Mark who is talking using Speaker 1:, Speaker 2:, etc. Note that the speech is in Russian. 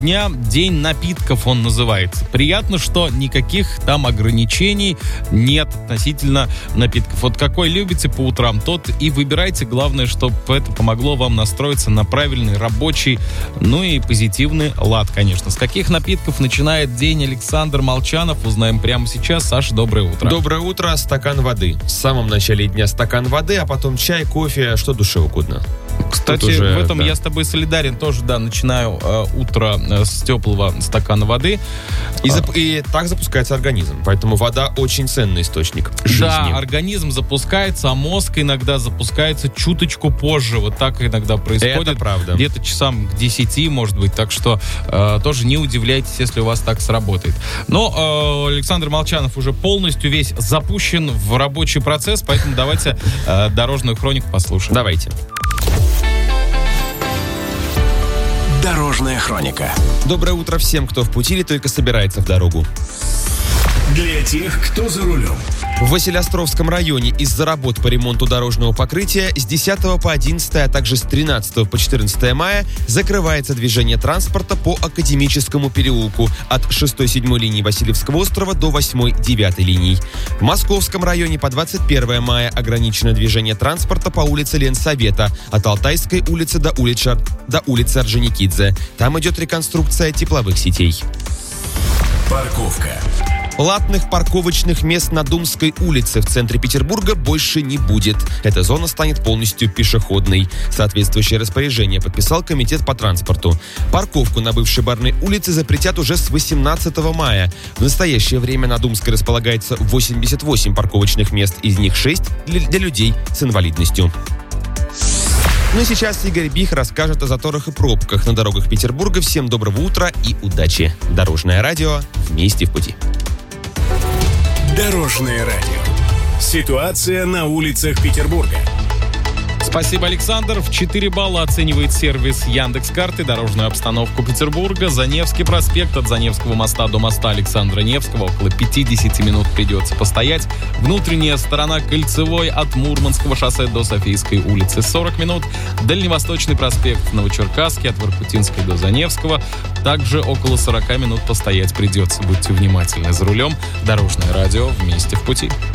Speaker 1: дня День напитков он называется. Приятно, что никаких там ограничений нет относительно напитков. Вот какой любите по утрам, тот и выбирайте. Главное, чтобы это помогло вам настроиться на правильный, рабочий, ну и позитивный лад, конечно. С каких напитков начинает день Александр Молчанов, узнаем прямо сейчас. Саша, доброе утро.
Speaker 2: Доброе утро. Стакан воды. В самом начале дня стакан воды, а потом чай, кофе, что душе угодно.
Speaker 1: Кстати,
Speaker 2: уже,
Speaker 1: в этом
Speaker 2: да.
Speaker 1: я с тобой солидарен. Тоже, да, начинаю утро с теплого стакана воды.
Speaker 2: И так запускается организм. Поэтому вода очень ценный источник жизни.
Speaker 1: Да, организм запускается, а мозг иногда запускается чуточку позже. Вот так иногда происходит.
Speaker 2: Это правда.
Speaker 1: Где-то часам к 10, может быть. Так что тоже не удивляйтесь, если у вас так сработает. Но Александр Молчанов уже полностью весь запущен в рабочий процесс, поэтому давайте дорожную хронику послушаем.
Speaker 2: Давайте.
Speaker 3: Дорожная хроника.
Speaker 2: Доброе утро всем, кто в пути или только собирается в дорогу.
Speaker 3: Для тех, кто за рулем.
Speaker 2: В Василеостровском районе из-за работ по ремонту дорожного покрытия с 10 по 11, а также с 13 по 14 мая закрывается движение транспорта по Академическому переулку от 6-7 линии Васильевского острова до 8-9 линий. В Московском районе по 21 мая ограничено движение транспорта по улице Ленсовета от Алтайской улицы до улицы Орджоникидзе. Там идет реконструкция тепловых сетей.
Speaker 3: Парковка.
Speaker 2: Платных парковочных мест на Думской улице в центре Петербурга больше не будет. Эта зона станет полностью пешеходной. Соответствующее распоряжение подписал комитет по транспорту. Парковку на бывшей Барной улице запретят уже с 18 мая. В настоящее время на Думской располагается 88 парковочных мест, из них 6 для людей с инвалидностью. Ну и сейчас Игорь Бих расскажет о заторах и пробках на дорогах Петербурга. Всем доброго утра и удачи. Дорожное радио. Вместе в пути.
Speaker 3: Дорожное радио. Ситуация на улицах Петербурга.
Speaker 1: Спасибо, Александр. В 4 балла оценивает сервис Яндекс.Карты дорожную обстановку Петербурга. Заневский проспект от Заневского моста до моста Александра Невского. Около 50 минут придется постоять. Внутренняя сторона Кольцевой от Мурманского шоссе до Софийской улицы 40 минут. Дальневосточный проспект в Новочеркасске от Воркутинской до Заневского. Также около 40 минут постоять придется. Будьте внимательны за рулем. Дорожное радио. Вместе в пути.